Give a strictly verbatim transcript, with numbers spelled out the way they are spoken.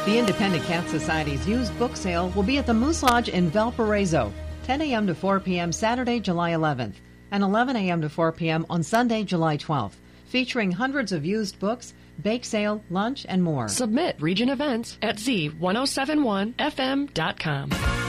The Independent Cat Society's used book sale will be at the Moose Lodge in Valparaiso, ten a.m. to four p.m. Saturday, July eleventh, and eleven a.m. to four p.m. on Sunday, July twelfth, featuring hundreds of used books, bake sale, lunch, and more. Submit Region Events at z ten seventy-one f m dot com.